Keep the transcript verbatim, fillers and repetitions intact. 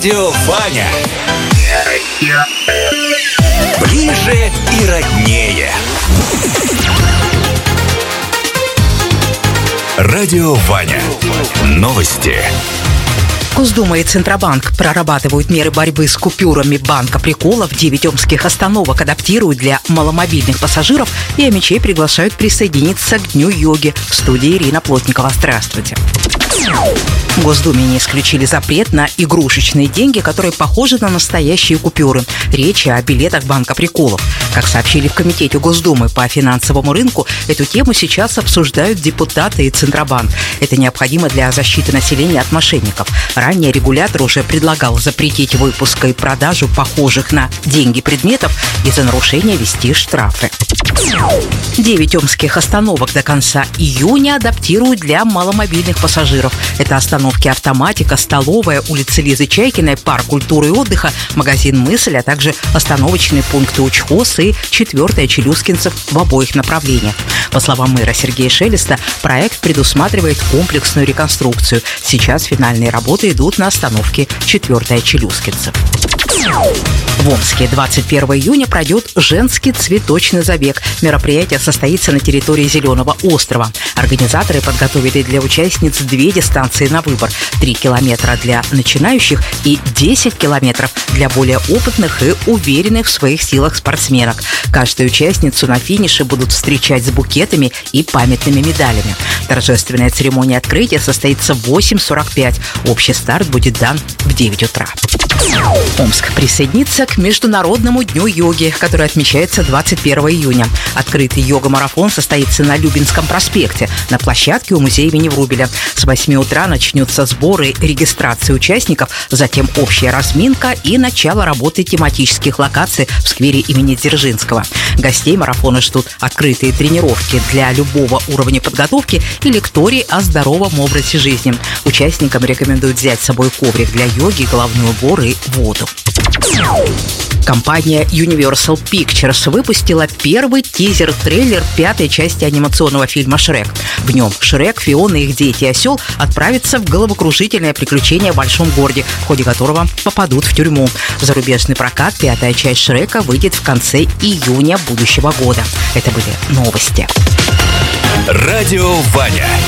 Радио Ваня. Ближе и роднее. Радио Ваня. Новости. Госдума и Центробанк прорабатывают меры борьбы с купюрами банка приколов. Девять омских остановок адаптируют для маломобильных пассажиров, и омичей приглашают присоединиться к Дню йоги. В студии Ирина Плотникова. Здравствуйте. В Госдуме не исключили запрет на игрушечные деньги, которые похожи на настоящие купюры. Речь о билетах банка приколов. Как сообщили в Комитете Госдумы по финансовому рынку, эту тему сейчас обсуждают депутаты и Центробанк. Это необходимо для защиты населения от мошенников. Ранее регулятор уже предлагал запретить выпуск и продажу похожих на деньги предметов и за нарушение ввести штрафы. Девять омских остановок до конца июня адаптируют для маломобильных пассажиров. Это остановки «Автоматика», «Столовая», улица Лизы Чайкиной, парк культуры и отдыха, магазин «Мысль», а также остановочные пункты «Учхоз» и четвертая Челюскинцев в обоих направлениях. По словам мэра Сергея Шелеста, проект предусматривает комплексную реконструкцию. Сейчас финальные работы идут на остановке четвертая Челюскинцев. В Омске двадцать первого июня пройдет женский цветочный забег. Мероприятие состоится на территории Зеленого острова. Организаторы подготовили для участниц две дистанции на выбор. Три километра для начинающих и десять километров для более опытных и уверенных в своих силах спортсменок. Каждую участницу на финише будут встречать с букетами и памятными медалями. Торжественная церемония открытия состоится в восемь сорок пять. Общий старт будет дан в девять утра. Омск присоединится к Международному дню йоги, который отмечается двадцать первого июня. Открытый йога-марафон состоится на Любинском проспекте, на площадке у музея имени Врубеля. С восьми утра начнутся сборы, регистрация участников, затем общая разминка и начало работы тематических локаций в сквере имени Дзержинского. Гостей марафона ждут открытые тренировки для любого уровня подготовки и лектории о здоровом образе жизни. Участникам рекомендуют взять с собой коврик для йоги, головной убор и воду. Компания Universal Pictures выпустила первый тизер-трейлер пятой части анимационного фильма «Шрек». В нем Шрек, Фиона, их дети и осел отправятся в головокружительное приключение в большом городе, в ходе которого попадут в тюрьму. В зарубежный прокат пятая часть «Шрека» выйдет в конце июня будущего года. Это были новости. Радио Ваня.